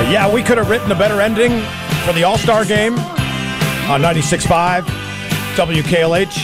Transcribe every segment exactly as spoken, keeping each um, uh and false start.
Yeah, we could have written a better ending for the All-Star game on ninety-six point five W K L H.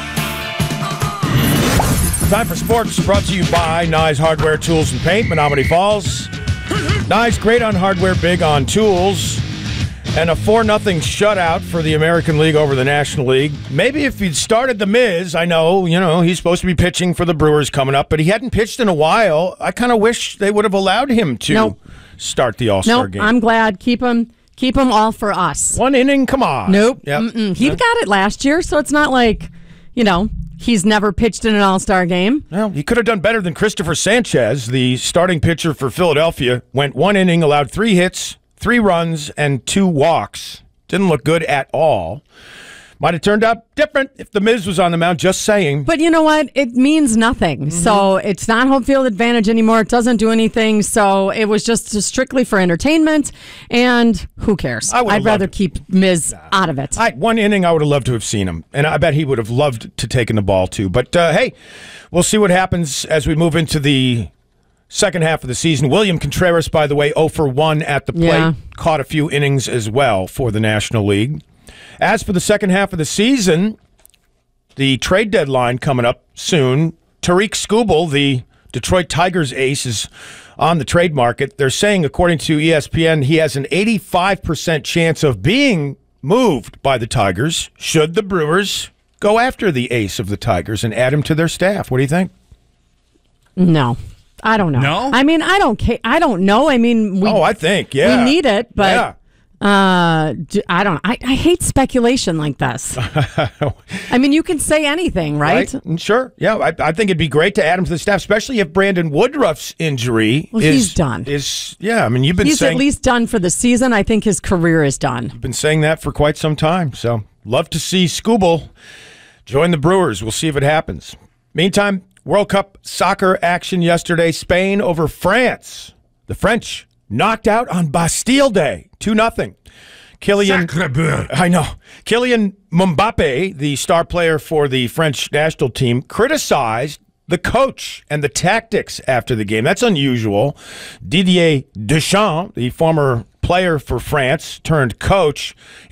Time for sports, brought to you by Nye's Hardware, Tools, and Paint, Menominee Falls. Nye's great on hardware, big on tools. And a four nothing shutout for the American League over the National League. Maybe if he'd started the Miz, I know, you know, he's supposed to be pitching for the Brewers coming up, but he hadn't pitched in a while. I kind of wish they would have allowed him to nope. start the All-Star nope, game. I'm glad. Keep him keep him all for us. One inning, come on. Nope. Yep. He yep. got it last year, so it's not like, you know, he's never pitched in an All-Star game. Well, he could have done better than Christopher Sanchez, the starting pitcher for Philadelphia. Went one inning, allowed three hits, three runs, and two walks. Didn't look good at all. Might have turned out different if the Miz was on the mound, just saying. But you know what? It means nothing. Mm-hmm. So it's not home field advantage anymore. It doesn't do anything. So it was just strictly for entertainment. And who cares? I'd rather keep Miz nah. out of it. I, one inning, I would have loved to have seen him. And I bet he would have loved to taken the ball, too. But, uh, hey, we'll see what happens as we move into the second half of the season. William Contreras, by the way, oh for one at the plate. Yeah. Caught a few innings as well for the National League. As for the second half of the season, the trade deadline coming up soon. Tarik Skubal, the Detroit Tigers ace, is on the trade market. They're saying, according to E S P N, he has an eighty-five percent chance of being moved by the Tigers should the Brewers go after the ace of the Tigers and add him to their staff. What do you think? No. I don't know. No? I mean, I don't care. I don't know. I mean, we, oh, I think, yeah. we need it, but yeah. uh, I don't I, I hate speculation like this. I mean, you can say anything, right? right? Sure. Yeah, I, I think it'd be great to add him to the staff, especially if Brandon Woodruff's injury well, is... he's done. Is, yeah, I mean, you've been he's saying... He's at least done for the season. I think his career is done. You've been saying that for quite some time, so love to see Skubal join the Brewers. We'll see if it happens. Meantime, World Cup soccer action yesterday. Spain over France. The French knocked out on Bastille Day, two nothing. Kylian, I know. Kylian Mbappe, the star player for the French national team, criticized the coach and the tactics after the game. That's unusual. Didier Deschamps, the former player for France turned coach,